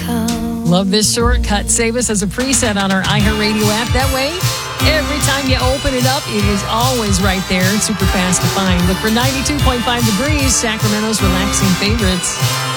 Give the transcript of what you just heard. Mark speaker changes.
Speaker 1: Love this shortcut. Save us as a preset on our iHeartRadio app. That way, every time you open it up, it is always right there. It's super fast to find. Look for 92.5 degrees, Sacramento's relaxing favorites.